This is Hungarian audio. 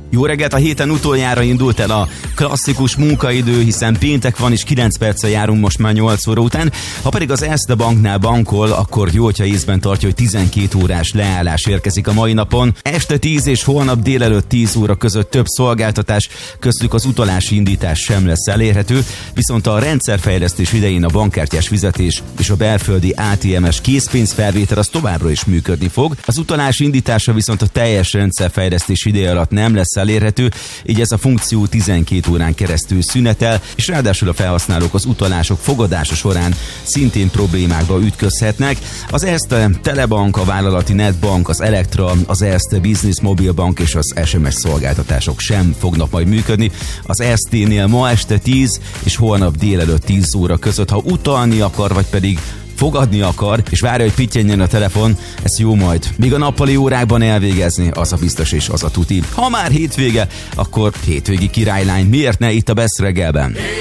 Jó reggelt, a héten utoljára indult el a klasszikus munkaidő, hiszen péntek van és 9 perccel járunk most már 8 óra után. Ha pedig az Erste Banknál bankol, akkor jó, hogyha észben tartja, hogy 12 órás leállás érkezik a mai napon. Este 10 és holnap délelőtt 10 óra között több szolgáltatás, köztük az utalási indítás sem lesz elérhető, viszont a rendszerfejlesztés idején a bankkártyás fizetés és a belföldi ATM-es készpénzfelvétel az továbbra is működni fog. Az utalási indítása viszont a teljes rendszerfejlesztés ideje alatt nem lesz elérhető, így ez a funkció 12 órán keresztül szünetel, és ráadásul a felhasználók az utalások fogadása során szintén problémákba ütközhetnek. Az Erste Telebank, a vállalati Netbank, az Elektra, az Erste Business Mobilbank és az SMS szolgáltatások sem fognak majd működni. Az Erste-nél ma este 10 és holnap délelőtt 10 óra között, ha utalni akar, vagy pedig fogadni akar, és várja, hogy pittyenjen a telefon, ez jó majd. Míg a nappali órákban elvégezni, az a biztos és az a tuti. Ha már hétvége, akkor hétvégi királylány, miért ne itt a Best reggelben?